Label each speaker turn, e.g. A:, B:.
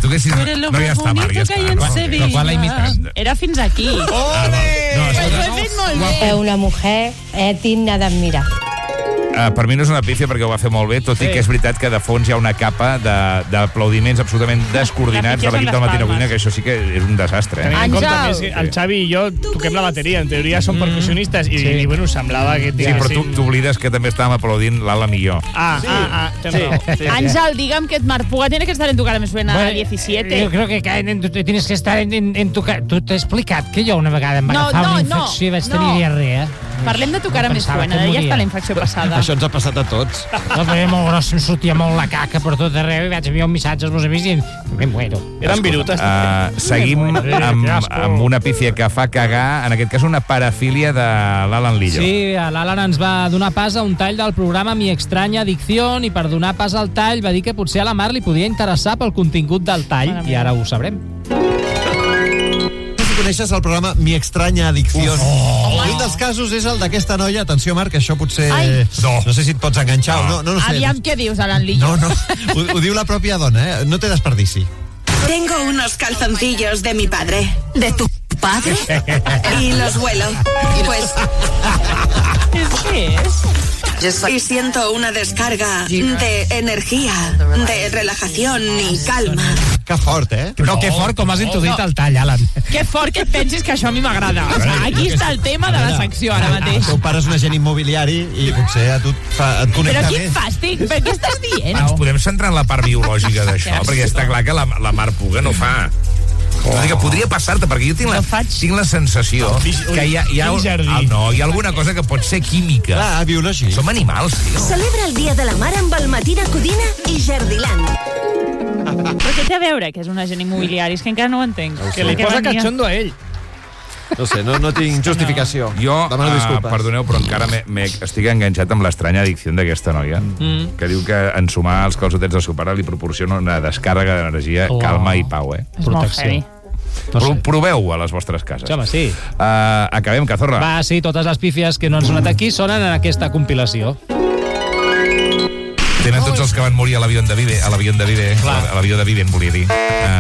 A: tu haguessis... No, ja està, Marc, ja està.
B: Però quan l'ha imitat?
C: Era fins aquí.
A: No,
C: Ho he fet molt bé.
D: Es una mujer digna de admirar.
A: Per mi no és una pífia perquè ho va fer molt bé, tot i que és veritat que de fons hi ha una capa d'aplaudiments absolutament descoordinats de l'equip del Matí Cuina, que això sí que és un desastre.
E: Tenint en compte més que el Xavi i jo toquem la bateria, en teoria som percussionistes, i bueno, semblava que...
A: Sí, però tu t'oblides que també estàvem aplaudint l'Alan i jo.
C: Ángel, digue'm que Marc Puga tiene que estar en tu cara me suena 17.
B: Yo creo que tienes que estar en tu cara. Tu t'he explicat que jo una vegada em va agafar una infecció i vaig tenir diarrea.
C: Parlem de tu cara més suena, ja està la infecció passada.
F: Això ens ha passat a tots.
B: No, però era molt gros, em sortia molt la caca per tot arreu i vaig enviar un missatge als meus amics i me muero.
E: Eren virutes.
A: Seguim amb una pífia que fa cagar, en aquest cas una parafília de l'Alan Lillo.
B: Sí, l'Alan ens va donar pas a un tall del programa Mi extraña adicción i per donar pas al tall va dir que potser a la Mar li podia interessar pel contingut del tall i ara ho sabrem.
F: Coneixes el programa Mi extraña adicción. I un dels casos és el d'aquesta noia. Atenció, Marc, això potser... No sé si et pots enganxar o no. No sé.
C: Aviam què dius, Alan Lillo.
F: No. Ho diu la pròpia dona, eh? No té desperdici.
G: Tengo unos calzoncillos de mi padre. ¿De tu padre? Y los huelo. Pues...
C: ¿Qué es?
G: Y siento una descarga de energía, de relajación y calma.
F: Que fort, eh?
B: Però que fort com has introduït el tall, Alan.
C: Que fort que et pensis que això a mi m'agrada. O sigui, aquí està el tema de la secció ara mateix.
F: El teu pare és un agent immobiliari i potser a tu et connecta
C: Però
F: més.
C: quin fàstic, per què estàs dient?
A: Ens podem centrar en la part biològica d'això, perquè està clar que la Mar Puga no fa... Que podria passar-te, perquè jo tinc la sensació que hi ha alguna cosa que pot ser química.
F: Clar, biològic.
A: Som animals, tio.
G: Celebra el Dia de la Mar amb el Matí de Codina i Jardiland.
C: Però què té a veure que és un agent immobiliari? És que encara no ho entenc.
E: Que li posa catxondo a ell.
F: No sé, no tinc justificació.
A: Jo,
F: demano disculpes.
A: Perdoneu, però encara estic enganxat amb l'estranya addicció d'aquesta noia, que diu que ensumar els calçotets del seu pare li proporciona una descàrrega d'energia, calma i pau, eh?
C: És molt heavy.
A: Proveu a les vostres cases.
B: Home, sí.
A: Acabem, Cazorra.
B: Va, sí, totes les pífies que no han sonat aquí sonen en aquesta compilació.
A: Tenen tots els que van morir a l'avió de Vive, a l'avió de Viven, volia dir.